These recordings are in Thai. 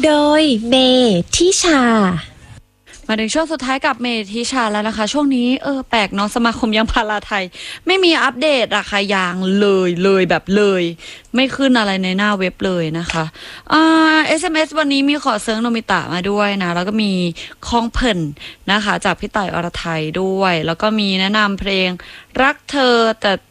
โดยเมทิชามาถึงช่วงสุดท้ายกับเมทิชาแล้วนะคะช่วงนี้แปลกเนาะสมาคมยางพาราไทยไม่มีอัปเดตราคายางเลยแบบเลยไม่ขึ้นอะไรในหน้าเว็บเลยนะคะSMS วันนี้มีขอเซิร์งโนมิตะมาด้วยนะแล้วก็มีคองเพิ่นนะคะจากพี่ต่ายอรไทยด้วยแล้วก็มีแนะนำเพลงรักเธอ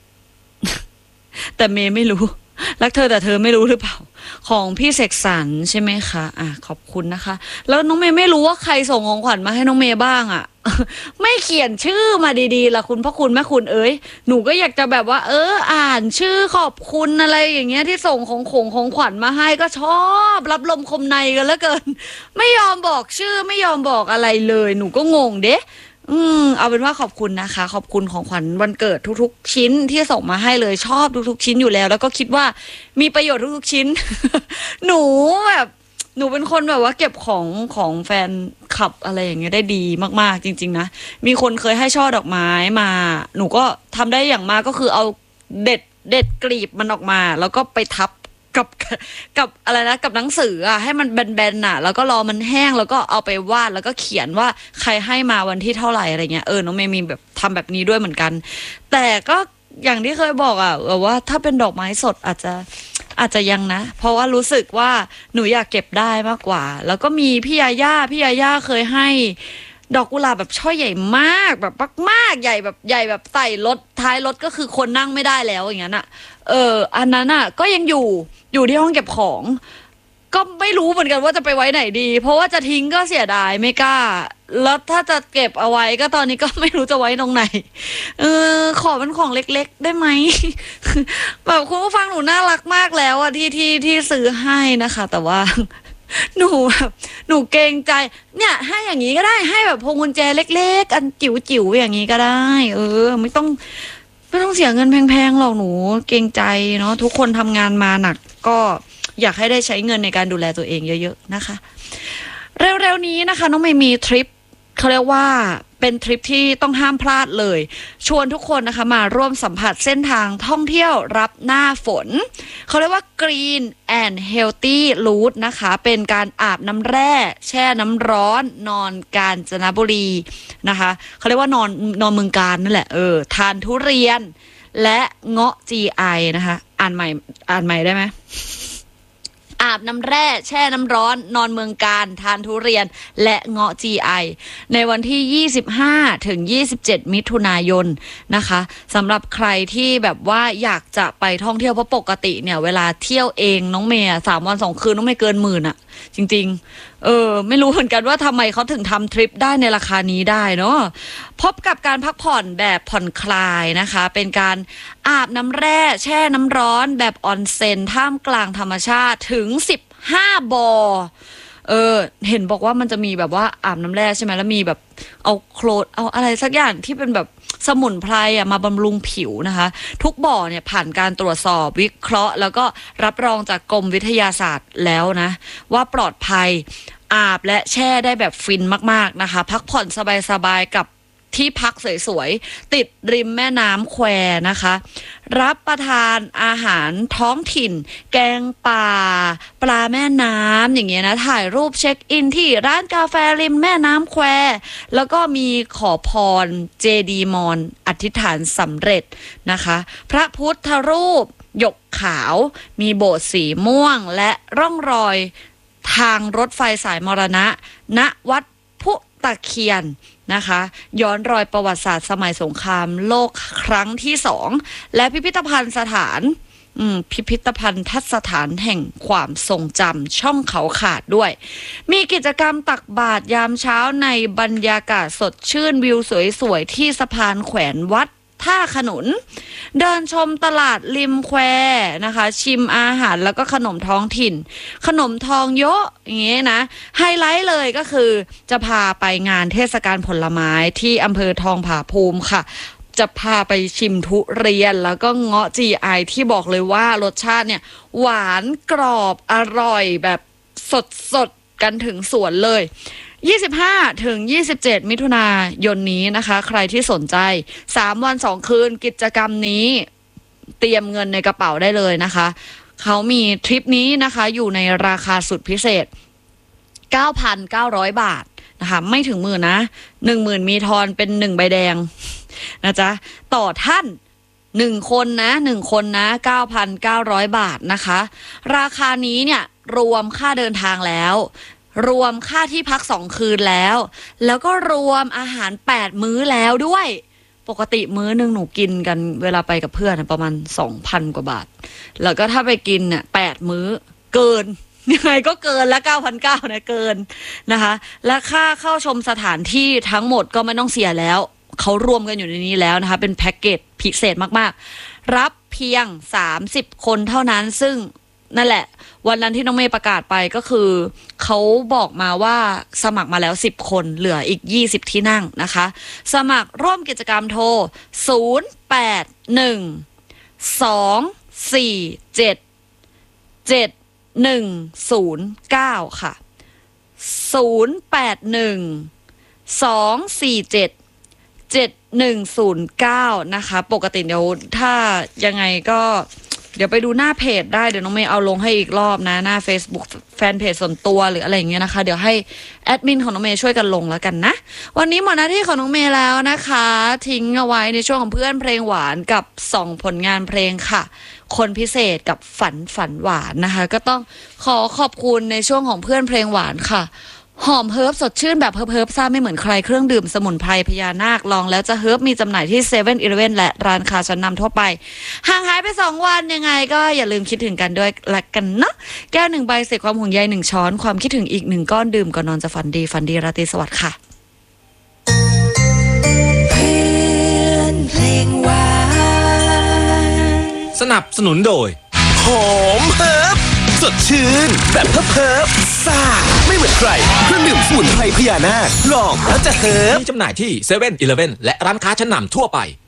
แต่เมย์ไม่รู้รักเธอแต่เธอไม่รู้หรือเปล่าของพี่เสกสรรใช่ไหมคะขอบคุณนะคะแล้วน้องเมย์ไม่รู้ว่าใครส่งของขวัญมาให้น้องเมย์บ้างไม่เขียนชื่อมาดีๆล่ะคุณพ่อคุณแม่คุณหนูก็อยากจะแบบว่าอ่านชื่อขอบคุณอะไรอย่างเงี้ยที่ส่งของขวัญมาให้ก็ชอบรับลมคมในกันแล้วเกินไม่ยอมบอกชื่อไม่ยอมบอกอะไรเลยหนูก็งงเด้เอาเป็นว่าขอบคุณนะคะขอบคุณของขวัญวันเกิดทุกๆชิ้นที่ส่งมาให้เลยชอบทุกๆชิ้นอยู่แล้วแล้วก็คิดว่ามีประโยชน์ทุกๆชิ้น หนูแบบหนูเป็นคนแบบว่าเก็บของแฟนคลับอะไรอย่างเงี้ยได้ดีมากๆจริงๆนะมีคนเคยให้ช่อดอกไม้มาหนูก็ทำได้อย่างมากก็คือเอาเด็ดกลีบมันออกมาแล้วก็ไปทับกับอะไรนะกับหนังสือให้มันแบนๆแล้วก็รอมันแห้งแล้วก็เอาไปวาดแล้วก็เขียนว่าใครให้มาวันที่เท่าไหร่อะไรเงี้ยน้องเมย์มีแบบทำแบบนี้ด้วยเหมือนกันแต่ก็อย่างที่เคยบอกว่าถ้าเป็นดอกไม้สดอาจจะยังนะเพราะว่ารู้สึกว่าหนูอยากเก็บได้มากกว่าแล้วก็มีพี่ยาย่าเคยให้ดอกกุหลาบแบบช่อใหญ่มากแบบมากใหญ่แบบใส่รถท้ายรถก็คือคนนั่งไม่ได้แล้วอย่างนั้นอันนั้นก็ยังอยู่ที่ห้องเก็บของก็ไม่รู้เหมือนกันว่าจะไปไว้ไหนดีเพราะว่าจะทิ้งก็เสียดายไม่กล้าแล้วถ้าจะเก็บเอาไว้ก็ตอนนี้ก็ไม่รู้จะไว้ตรงไหนขอเป็นของเล็กๆได้ไหม แบบคุณผู้ฟังหนูน่ารักมากแล้วที่ซื้อให้นะคะแต่ว่า หนูแบบหนูเกรงใจเนี่ยให้อย่างนี้ก็ได้ให้แบบพวงกุญแจเล็กๆอันจิ๋วๆอย่างนี้ก็ได้ไม่ต้องเสียเงินแพงๆหรอกหนูเกรงใจเนาะทุกคนทำงานมาหนักก็อยากให้ได้ใช้เงินในการดูแลตัวเองเยอะๆนะคะเร็วๆนี้นะคะน้องไม่มีทริปเขาเรียกว่าเป็นทริปที่ต้องห้ามพลาดเลยชวนทุกคนนะคะมาร่วมสัมผัสเส้นทางท่องเที่ยวรับหน้าฝนเขาเรียกว่า Green and Healthy Route นะคะเป็นการอาบน้ำแร่แช่น้ำร้อนนอนกาญจนบุรีนะคะเขาเรียกว่านอนเมืองกาญนั่นแหละทานทุเรียนและเงาะ GI นะคะอ่านใหม่ได้ไหมอาบน้ำแร่แช่น้ำร้อนนอนเมืองกาญทานทุเรียนและเงาะ GI ในวันที่25ถึง27มิถุนายนนะคะสำหรับใครที่แบบว่าอยากจะไปท่องเที่ยวเพราะปกติเนี่ยเวลาเที่ยวเองน้องเมย์3 วัน 2 คืนน้องเมย์เกิน10,000จริงๆไม่รู้เหมือนกันว่าทำไมเขาถึงทำทริปได้ในราคานี้ได้เนาะพบกับการพักผ่อนแบบผ่อนคลายนะคะเป็นการอาบน้ำแร่แช่น้ำร้อนแบบออนเซ็นท่ามกลางธรรมชาติถึง15 บ่อเห็นบอกว่ามันจะมีแบบว่าอาบน้ำแร่ใช่ไหมแล้วมีแบบเอาโคลนเอาอะไรสักอย่างที่เป็นแบบสมุนไพรมาบำรุงผิวนะคะทุกบ่อเนี่ยผ่านการตรวจสอบวิเคราะห์แล้วก็รับรองจากกรมวิทยาศาสตร์แล้วนะว่าปลอดภัยอาบและแช่ได้แบบฟินมากๆนะคะพักผ่อนสบายๆกับที่พักสวยๆติดริมแม่น้ำแควนะคะรับประทานอาหารท้องถิ่นแกงป่าปลาแม่น้ำอย่างเงี้ยนะถ่ายรูปเช็คอินที่ร้านกาแฟริมแม่น้ำแควแล้วก็มีขอพรเจดีย์มอนอธิษฐานสำเร็จนะคะพระพุทธรูปหยกขาวมีโบสถ์สีม่วงและร่องรอยทางรถไฟสายมรณะณวัดพุตะเคียนนะคะย้อนรอยประวัติศาสตร์สมัยสงครามโลกครั้งที่2และพิพิธภัณฑ์สถานแห่งความทรงจำช่องเขาขาดด้วยมีกิจกรรมตักบาตรยามเช้าในบรรยากาศสดชื่นวิวสวยๆที่สะพานแขวนวัดท่าขนุนเดินชมตลาดริมแควนะคะชิมอาหารแล้วก็ขนมท้องถิ่นขนมทองเยอะอย่างเงี้ยนะไฮไลท์เลยก็คือจะพาไปงานเทศกาลผลไม้ที่อำเภอทองผาภูมิค่ะจะพาไปชิมทุเรียนแล้วก็เงาะ GI ที่บอกเลยว่ารสชาติเนี่ยหวานกรอบอร่อยแบบสดกันถึงสวนเลย25ถึง27มิถุนายนนี้นะคะใครที่สนใจ3 วัน 2 คืนกิจกรรมนี้เตรียมเงินในกระเป๋าได้เลยนะคะเขามีทริปนี้นะคะอยู่ในราคาสุดพิเศษ 9,900 บาทนะคะไม่ถึงหมื่นนะ 10,000 มีทอนเป็น1ใบแดงนะจ๊ะต่อท่าน1 คนนะ9,900 บาทนะคะราคานี้เนี่ยรวมค่าเดินทางแล้วรวมค่าที่พัก2 คืนแล้วก็รวมอาหาร8 มื้อแล้วด้วยปกติมื้อนึงหนูกินกันเวลาไปกับเพื่อนประมาณ 2,000 กว่าบาทแล้วก็ถ้าไปกินเนี่ย8 มื้อเกินยังไงก็เกินละ 9,900 นะเกินนะคะและค่าเข้าชมสถานที่ทั้งหมดก็ไม่ต้องเสียแล้วเขารวมกันอยู่ในนี้แล้วนะคะเป็นแพ็กเกจพิเศษมากๆรับเพียง30 คนเท่านั้นซึ่งนั่นแหละวันนั้นที่น้องเมย์ประกาศไปก็คือเขาบอกมาว่าสมัครมาแล้ว10 คนเหลืออีก20 ที่นั่งนะคะสมัครร่วมกิจกรรมโทร0812477109ค่ะ0812477109นะคะปกติเดี๋ยวถ้ายังไงก็เดี๋ยวไปดูหน้าเพจได้เดี๋ยวน้องเมย์เอาลงให้อีกรอบนะหน้า Facebook แฟนเพจส่วนตัวหรืออะไรอย่างเงี้ยนะคะเดี๋ยวให้แอดมินของน้องเมย์ช่วยกันลงแล้วกันนะวันนี้หมดหน้าที่ของน้องเมย์แล้วนะคะทิ้งเอาไว้ในช่วงของเพื่อนเพลงหวานกับ2 ผลงานเพลงค่ะคนพิเศษกับฝันหวานนะคะก็ต้องขอบคุณในช่วงของเพื่อนเพลงหวานค่ะหอมเฮิร์บสดชื่นแบบเฮิร์บซ่าไม่เหมือนใครเครื่องดื่มสมุนไพรพญานาคลองแล้วจะเฮิร์บมีจำหน่ายที่ 7-Eleven และร้านค้าชั้นนำทั่วไปห่างหายไป2 วันยังไงก็อย่าลืมคิดถึงกันด้วยละกันเนาะแก้ว1 ใบเศษความห่วงใย1 ช้อนความคิดถึงอีก1 ก้อนดื่มก่อนนอนจะฝันดีราตรีสวัสดิ์ค่ะเพื่อนเพลงหวานสนับสนุนโดยหอมเฮิร์บสดชื่นแบบเฮิร์บซ่าไม่เหมือนใครเครื่องดื่มสมุนไพรพญานาคลองแล้วจะเฮิร์บมีจำหน่ายที่ 7-Eleven และร้านค้าชั้นนำทั่วไป